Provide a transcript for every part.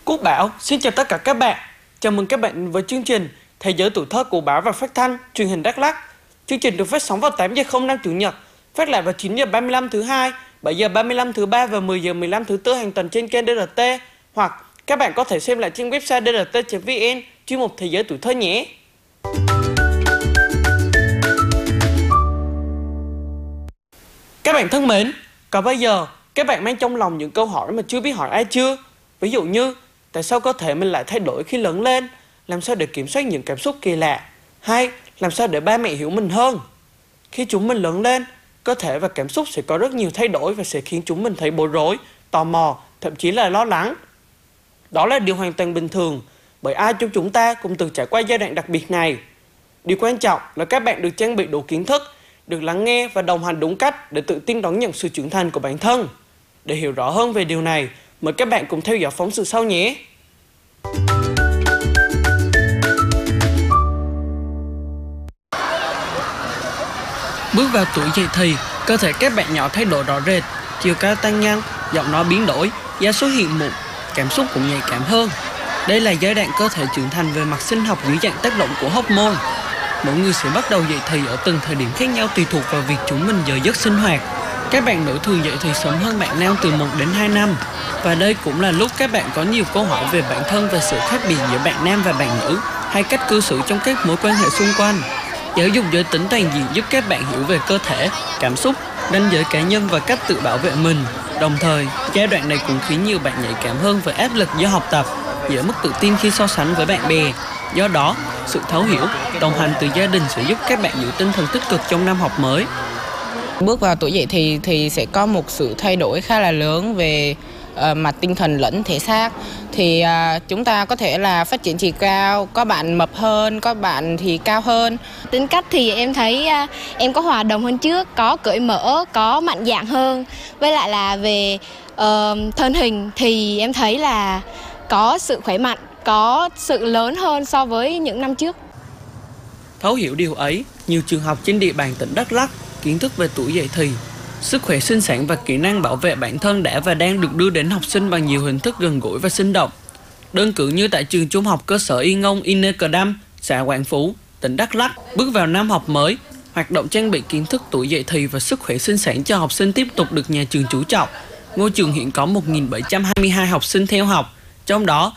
Quốc Bảo xin chào tất cả các bạn. Chào mừng các bạn với chương trình Thế giới tuổi thơ của báo và phát thanh truyền hình Đắk Lắk. Chương trình được phát sóng vào 8 giờ 05 Chủ nhật, phát lại vào 9 giờ 35 thứ hai, 7 giờ 35 thứ ba và 10 giờ 15 thứ tư hàng tuần trên kênh DRT, hoặc các bạn có thể xem lại trên website drt.vn chuyên mục Thế giới tuổi thơ nhé. Các bạn thân mến, có bao giờ các bạn mang trong lòng những câu hỏi mà chưa biết hỏi ai chưa? Ví dụ như, tại sao cơ thể mình lại thay đổi khi lớn lên? Làm sao để kiểm soát những cảm xúc kỳ lạ? Hay làm sao để ba mẹ hiểu mình hơn? Khi chúng mình lớn lên, cơ thể và cảm xúc sẽ có rất nhiều thay đổi và sẽ khiến chúng mình thấy bối rối, tò mò, thậm chí là lo lắng. Đó là điều hoàn toàn bình thường, bởi ai trong chúng ta cũng từng trải qua giai đoạn đặc biệt này. Điều quan trọng là các bạn được trang bị đủ kiến thức, được lắng nghe và đồng hành đúng cách để tự tin đón nhận sự trưởng thành của bản thân. Để hiểu rõ hơn về điều này, mời các bạn cùng theo dõi phóng sự sau nhé. Bước vào tuổi dậy thì, cơ thể các bạn nhỏ thay đổi rõ rệt, chiều cao tăng nhanh, giọng nói biến đổi, da xuất hiện mụn, cảm xúc cũng nhạy cảm hơn. Đây là giai đoạn cơ thể trưởng thành về mặt sinh học dưới dạng tác động của hormone. Mỗi người sẽ bắt đầu dậy thì ở từng thời điểm khác nhau tùy thuộc vào việc chúng mình giờ giấc sinh hoạt. Các bạn nữ thường dậy thì sớm hơn bạn nam từ 1 đến 2 năm. Và đây cũng là lúc các bạn có nhiều câu hỏi về bản thân và sự khác biệt giữa bạn nam và bạn nữ, hay cách cư xử trong các mối quan hệ xung quanh. Giáo dục giới tính toàn diện giúp các bạn hiểu về cơ thể, cảm xúc, ranh giới cá nhân và cách tự bảo vệ mình. Đồng thời, giai đoạn này cũng khiến nhiều bạn nhạy cảm hơn với áp lực do học tập, dễ mất tự tin khi so sánh với bạn bè. Do đó, sự thấu hiểu, đồng hành từ gia đình sẽ giúp các bạn giữ tinh thần tích cực trong năm học mới. Bước vào tuổi dậy thì sẽ có một sự thay đổi khá là lớn về mặt tinh thần lẫn thể xác. Thì chúng ta có thể là phát triển chiều cao, có bạn mập hơn, có bạn thì cao hơn. Tính cách thì em thấy em có hòa đồng hơn trước, có cởi mở, có mạnh dạn hơn. Với lại là về thân hình thì em thấy là có sự khỏe mạnh, có sự lớn hơn so với những năm trước. Thấu hiểu điều ấy, nhiều trường học trên địa bàn tỉnh Đắk Lắk kiến thức về tuổi dậy thì, sức khỏe sinh sản và kỹ năng bảo vệ bản thân đã và đang được đưa đến học sinh bằng nhiều hình thức gần gũi và sinh động. Đơn cử như tại trường trung học cơ sở Y Ngông Ine Cờ Đam, xã Quảng Phú, tỉnh Đắk Lắk, bước vào năm học mới, hoạt động trang bị kiến thức tuổi dậy thì và sức khỏe sinh sản cho học sinh tiếp tục được nhà trường chú trọng. Ngôi trường hiện có 1.722 học sinh theo học, trong đó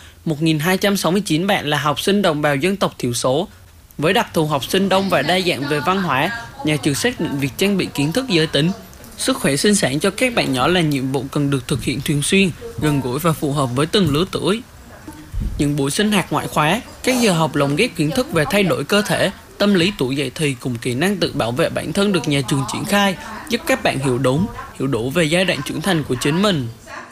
1.269 bạn là học sinh đồng bào dân tộc thiểu số. Với đặc thù học sinh đông và đa dạng về văn hóa, nhà trường xác định việc trang bị kiến thức giới tính, sức khỏe sinh sản cho các bạn nhỏ là nhiệm vụ cần được thực hiện thường xuyên, gần gũi và phù hợp với từng lứa tuổi. Những buổi sinh hoạt ngoại khóa, các giờ học lồng ghép kiến thức về thay đổi cơ thể, tâm lý tuổi dậy thì cùng kỹ năng tự bảo vệ bản thân được nhà trường triển khai, giúp các bạn hiểu đúng, hiểu đủ về giai đoạn trưởng thành của chính mình.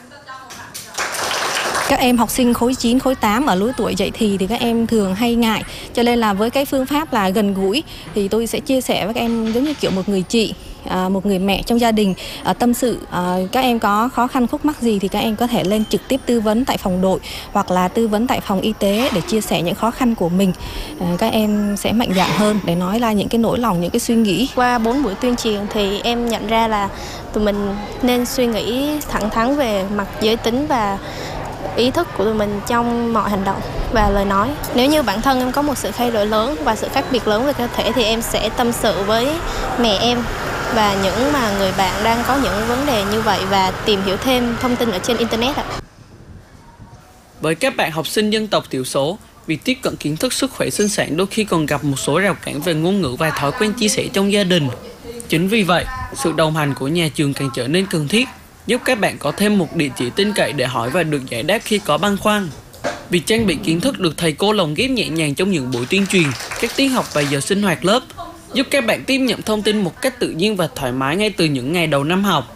Các em học sinh khối 9, khối 8 ở lứa tuổi dậy thì các em thường hay ngại. Cho nên là với cái phương pháp là gần gũi thì tôi sẽ chia sẻ với các em giống như kiểu một người chị, một người mẹ trong gia đình, tâm sự. Các em có khó khăn khúc mắc gì thì các em có thể lên trực tiếp tư vấn tại phòng đội hoặc là tư vấn tại phòng y tế để chia sẻ những khó khăn của mình. Các em sẽ mạnh dạn hơn để nói ra những cái nỗi lòng, những cái suy nghĩ. Qua 4 buổi tuyên truyền thì em nhận ra là tụi mình nên suy nghĩ thẳng thắn về mặt giới tính và ý thức của tụi mình trong mọi hành động và lời nói. Nếu như bản thân em có một sự thay đổi lớn và sự khác biệt lớn về cơ thể thì em sẽ tâm sự với mẹ em và những mà người bạn đang có những vấn đề như vậy và tìm hiểu thêm thông tin ở trên Internet ạ. Với các bạn học sinh dân tộc thiểu số, việc tiếp cận kiến thức sức khỏe sinh sản đôi khi còn gặp một số rào cản về ngôn ngữ và thói quen chia sẻ trong gia đình. Chính vì vậy, sự đồng hành của nhà trường càng trở nên cần thiết, giúp các bạn có thêm một địa chỉ tin cậy để hỏi và được giải đáp khi có băn khoăn. Việc trang bị kiến thức được thầy cô lồng ghép nhẹ nhàng trong những buổi tuyên truyền, các tiết học và giờ sinh hoạt lớp, giúp các bạn tiếp nhận thông tin một cách tự nhiên và thoải mái ngay từ những ngày đầu năm học.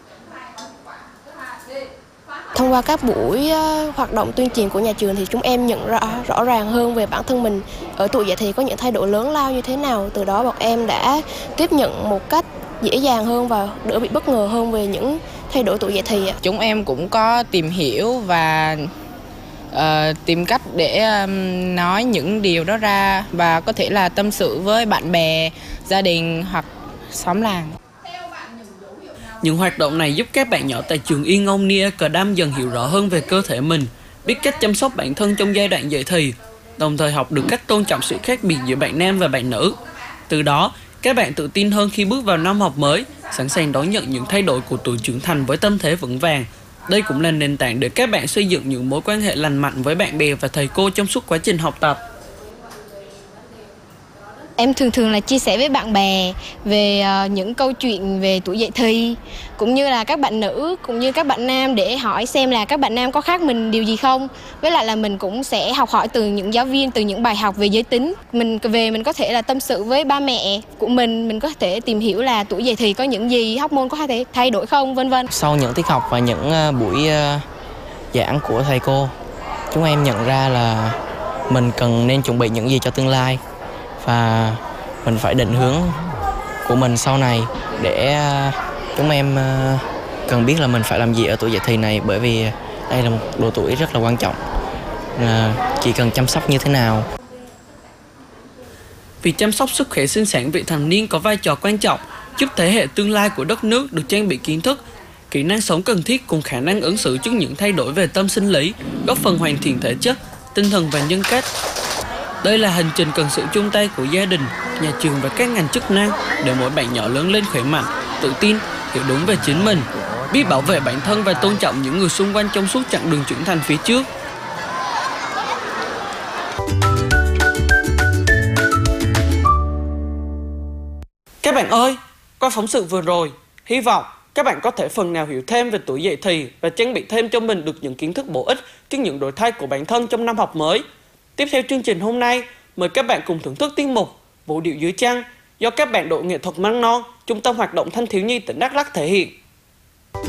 Thông qua các buổi hoạt động tuyên truyền của nhà trường thì chúng em nhận rõ ràng hơn về bản thân mình ở tuổi dậy thì có những thay đổi lớn lao như thế nào. Từ đó bọn em đã tiếp nhận một cách dễ dàng hơn và đỡ bị bất ngờ hơn về những thay đổi tuổi dậy thì. Chúng em cũng có tìm hiểu và tìm cách để nói những điều đó ra và có thể là tâm sự với bạn bè, gia đình hoặc xóm làng. Những hoạt động này giúp các bạn nhỏ tại trường Y Ngông Nia Cờ Đam dần hiểu rõ hơn về cơ thể mình biết cách chăm sóc bản thân trong giai đoạn dậy thì, đồng thời học được cách tôn trọng sự khác biệt giữa bạn nam và bạn nữ. Từ đó, các bạn tự tin hơn khi bước vào năm học mới, sẵn sàng đón nhận những thay đổi của tuổi trưởng thành với tâm thế vững vàng. Đây cũng là nền tảng để các bạn xây dựng những mối quan hệ lành mạnh với bạn bè và thầy cô trong suốt quá trình học tập. Em thường là chia sẻ với bạn bè về những câu chuyện về tuổi dậy thì, cũng như là các bạn nữ cũng như các bạn nam, để hỏi xem là các bạn nam có khác mình điều gì không. Với lại là mình cũng sẽ học hỏi từ những giáo viên, từ những bài học về giới tính. Mình có thể là tâm sự với ba mẹ của mình có thể tìm hiểu là tuổi dậy thì có những gì, hormone có thể thay đổi không, vân vân. Sau những tiết học và những buổi giảng của thầy cô, chúng em nhận ra là mình cần nên chuẩn bị những gì cho tương lai và mình phải định hướng của mình sau này, để chúng em cần biết là mình phải làm gì ở tuổi dậy thì này, bởi vì đây là một độ tuổi rất là quan trọng, chỉ cần chăm sóc như thế nào. Vì chăm sóc sức khỏe sinh sản vị thành niên có vai trò quan trọng, giúp thế hệ tương lai của đất nước được trang bị kiến thức, kỹ năng sống cần thiết cùng khả năng ứng xử trước những thay đổi về tâm sinh lý, góp phần hoàn thiện thể chất, tinh thần và nhân cách. Đây là hành trình cần sự chung tay của gia đình, nhà trường và các ngành chức năng để mỗi bạn nhỏ lớn lên khỏe mạnh, tự tin, hiểu đúng về chính mình, biết bảo vệ bản thân và tôn trọng những người xung quanh trong suốt chặng đường trưởng thành phía trước. Các bạn ơi, qua phóng sự vừa rồi, hy vọng các bạn có thể phần nào hiểu thêm về tuổi dậy thì và trang bị thêm cho mình được những kiến thức bổ ích trước những đổi thay của bản thân trong năm học mới. Tiếp theo chương trình hôm nay, mời các bạn cùng thưởng thức tiết mục Vũ điệu dưới trăng do các bạn đội nghệ thuật Măng Non, Trung tâm Hoạt động Thanh thiếu nhi tỉnh Đắk Lắk thể hiện.